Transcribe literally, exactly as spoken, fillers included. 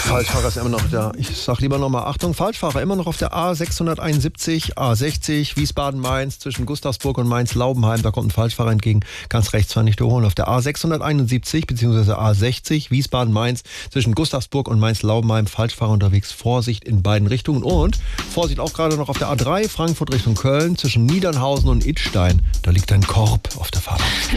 Falschfahrer ist immer noch da. Ich sag lieber nochmal Achtung, Falschfahrer immer noch auf der A sechshunderteinundsiebzig, A sechzig, Wiesbaden-Mainz zwischen Gustavsburg und Mainz-Laubenheim. Da kommt ein Falschfahrer entgegen. Ganz rechts zwar nicht überholen. Auf der A sechshunderteinundsiebzig bzw. A sechzig, Wiesbaden-Mainz zwischen Gustavsburg und Mainz-Laubenheim. Falschfahrer unterwegs. Vorsicht in beiden Richtungen. Und Vorsicht auch gerade noch auf der A drei, Frankfurt Richtung Köln zwischen Niedernhausen und Idstein. Da liegt ein Korb auf der Fahrbahn.